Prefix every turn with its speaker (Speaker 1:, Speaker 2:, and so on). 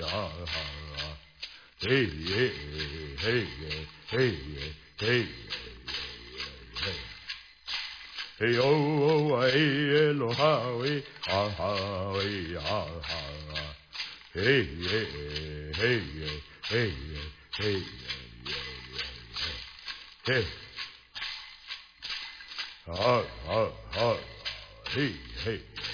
Speaker 1: hey, hey, hey, hey, hey, hey. Hey, oh, hey, lo, ha, hey, ha, ha, hey, ha, ha. Hey, hey, hey, hey, hey, hey. Ha, ha, ha. Hey, hey.